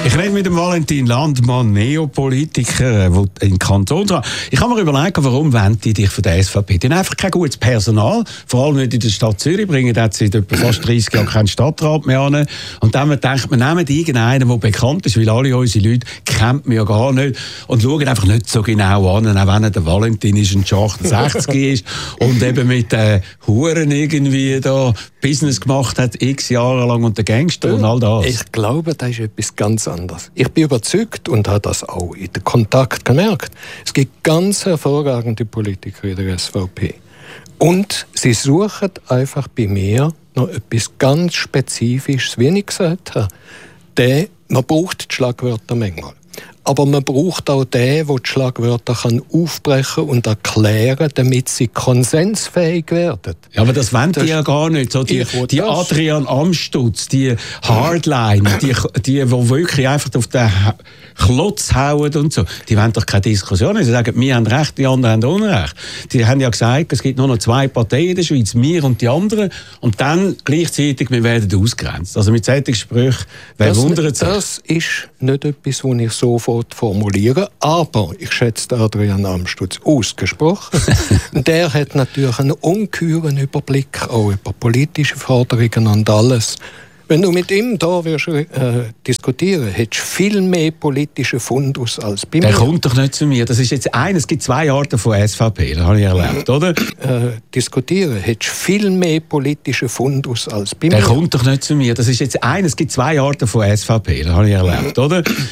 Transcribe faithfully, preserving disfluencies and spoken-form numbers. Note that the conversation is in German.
Ich rede mit dem Valentin Landmann, Neopolitiker, der in Kantonsrat. Ich habe mir überlegt, warum wollen die dich von der S V P? Die haben einfach kein gutes Personal, vor allem nicht in der Stadt Zürich, bringen hat seit etwa fast dreissig Jahren keinen Stadtrat mehr an. Und dann denkt man, nehmen irgendeinen, der bekannt ist, weil alle unsere Leute kennt man ja gar nicht und schauen einfach nicht so genau an, auch wenn der Valentin ist und schon achtundsechzig ist und eben mit den äh, Huren irgendwie da Business gemacht hat, x Jahre lang und der Gangster und all das. Ich glaube, das ist etwas ganz anderes. Ich bin überzeugt und habe das auch in den Kontakt gemerkt. Es gibt ganz hervorragende Politiker in der S V P. Und sie suchen einfach bei mir noch etwas ganz Spezifisches, wie ich gesagt habe. Der, man braucht die Schlagwörter manchmal. Aber man braucht auch den, der die Schlagwörter kann aufbrechen und erklären, damit sie konsensfähig werden. Ja, aber das wollen die das ja gar nicht. So die, die Adrian Amstutz, die Hardliner, die, die, die wirklich einfach auf den Klotz hauen und so, die wollen doch keine Diskussion. Sie sagen, wir haben Recht, die anderen haben Unrecht. Die haben ja gesagt, es gibt nur noch zwei Parteien in der Schweiz, wir und die anderen. Und dann gleichzeitig, wir werden ausgegrenzt. Also mit solchen Sprüchen, wer das, wundert sich? Das ist nicht etwas, was ich sofort formuliere, aber ich schätze Adrian Amstutz ausgesprochen. Der hat natürlich einen ungeheuren Überblick auch über politische Forderungen und alles. Wenn du mit ihm da wirst, äh, diskutieren, hättest du viel mehr politische Fundus als bei mir. Der kommt doch nicht zu mir. Das ist jetzt ein, es gibt zwei Arten von S V P, das habe ich erlebt, oder? Äh, diskutieren, hättest du viel mehr politische Fundus als bei Der mir. Der kommt doch nicht zu mir. Das ist jetzt ein, es gibt zwei Arten von S V P, das habe ich erlebt, oder?